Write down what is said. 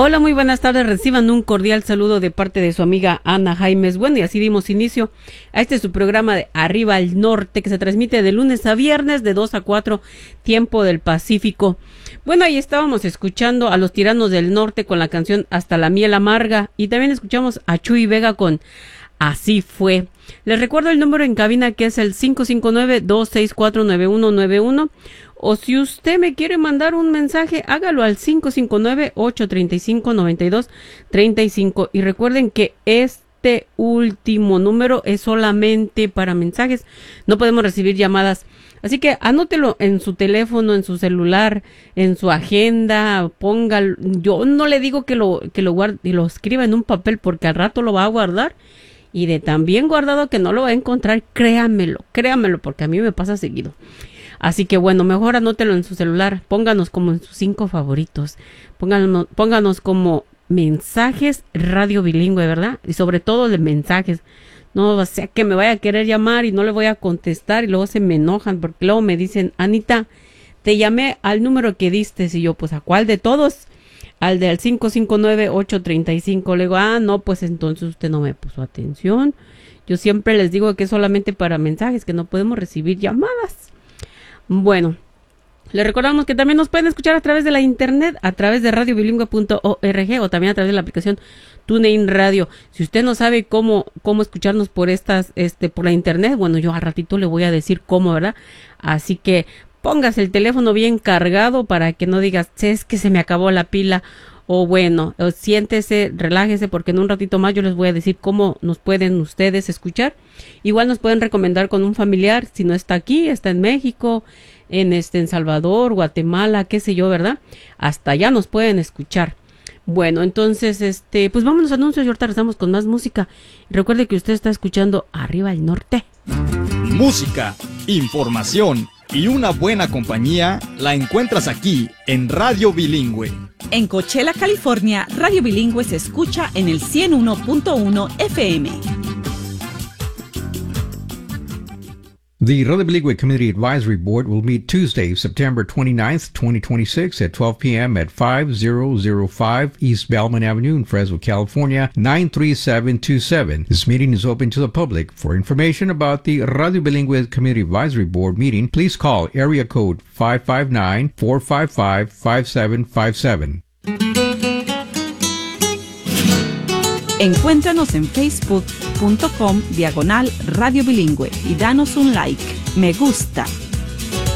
Hola, muy buenas tardes. Reciban un cordial saludo de parte de su amiga Ana Jaimes. Bueno, y así dimos inicio a este su programa de Arriba al Norte, que se transmite de lunes a viernes de 2 a 4, tiempo del Pacífico. Bueno, ahí estábamos escuchando a Los Tiranos del Norte con la canción Hasta la Miel Amarga, y también escuchamos a Chuy Vega con Así Fue. Les recuerdo el número en cabina, que es el 559-264-9191. O si usted me quiere mandar un mensaje, hágalo al 559-835-9235. Y recuerden que este último número es solamente para mensajes. No podemos recibir llamadas. Así que anótelo en su teléfono, en su celular, en su agenda, póngalo. Yo no le digo que lo guarde y lo escriba en un papel, porque al rato lo va a guardar. Y de tan bien guardado que no lo va a encontrar, créamelo, porque a mí me pasa seguido. Así que bueno, mejor anótelo en su celular, pónganos como en sus 5 favoritos, pónganos como mensajes radio bilingüe, ¿verdad? Y sobre todo de mensajes, no sea que me vaya a querer llamar y no le voy a contestar y luego se me enojan, porque luego me dicen, Anita, te llamé al número que diste, y yo, pues, ¿a cuál de todos? Al del 559-835, le digo, no, pues entonces usted no me puso atención. Yo siempre les digo que es solamente para mensajes, que no podemos recibir llamadas. Bueno, les recordamos que también nos pueden escuchar a través de la internet, a través de radiobilingüe.org, o también a través de la aplicación TuneIn Radio. Si usted no sabe cómo escucharnos por por la internet, bueno, yo al ratito le voy a decir cómo, ¿verdad? Así que póngase el teléfono bien cargado para que no digas, es que se me acabó la pila, o bueno, siéntese, relájese, porque en un ratito más yo les voy a decir cómo nos pueden ustedes escuchar. Igual nos pueden recomendar con un familiar, si no está aquí, está en México, en Salvador, Guatemala, qué sé yo, ¿verdad? Hasta allá nos pueden escuchar. Bueno, entonces, pues vámonos a anuncios y ahorita regresamos con más música. Recuerde que usted está escuchando Arriba al Norte. Música, información y una buena compañía la encuentras aquí en Radio Bilingüe. En Coachella, California, Radio Bilingüe se escucha en el 101.1 FM. The Radio Bilingüe Community Advisory Board will meet Tuesday, September 29th, 2026 at 12 p.m. at 5005 East Bellman Avenue in Fresno, California, 93727. This meeting is open to the public. For information about the Radio Bilingüe Community Advisory Board meeting, please call area code 559-455-5757. Encuéntranos en facebook.com/Radio Bilingüe y danos un like. Me gusta.